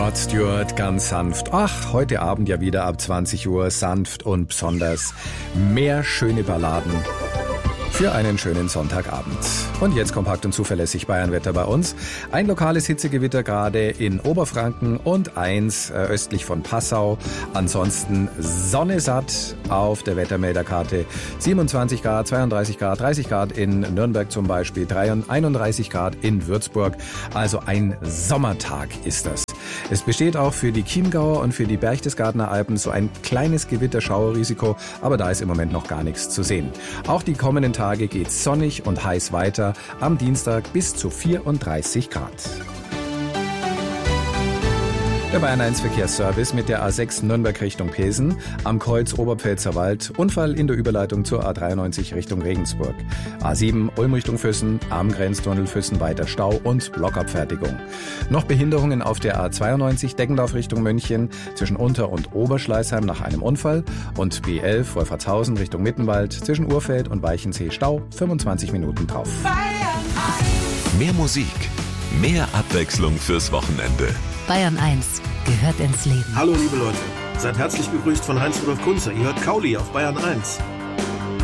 Rod Stewart, ganz sanft. Ach, heute Abend ja wieder ab 20 Uhr sanft und besonders mehr schöne Balladen für einen schönen Sonntagabend. Und jetzt kompakt und zuverlässig Bayernwetter bei uns. Ein lokales Hitzegewitter gerade in Oberfranken und eins östlich von Passau. Ansonsten Sonne satt auf der Wettermelderkarte. 27 Grad, 32 Grad, 30 Grad in Nürnberg zum Beispiel, 31 Grad in Würzburg. Also ein Sommertag ist das. Es besteht auch für die Chiemgauer und für die Berchtesgadener Alpen so ein kleines Gewitterschauerrisiko, aber da ist im Moment noch gar nichts zu sehen. Auch die kommenden Tage geht's sonnig und heiß weiter, am Dienstag bis zu 34 Grad. Der Bayern 1 Verkehrsservice mit der A6 Nürnberg Richtung Pilsen, am Kreuz Oberpfälzer Wald, Unfall in der Überleitung zur A93 Richtung Regensburg. A7 Ulm Richtung Füssen, am Grenztunnel Füssen weiter Stau und Blockabfertigung. Noch Behinderungen auf der A92 Deggendorf Richtung München, zwischen Unter- und Oberschleißheim nach einem Unfall und B11 Wolfertshausen Richtung Mittenwald, zwischen Urfeld und Weichensee Stau, 25 Minuten drauf. Mehr Musik, mehr Abwechslung fürs Wochenende. Bayern 1 gehört ins Leben. Hallo liebe Leute, seid herzlich begrüßt von Heinz-Rudolf Kunze. Ihr hört Kauli auf Bayern 1.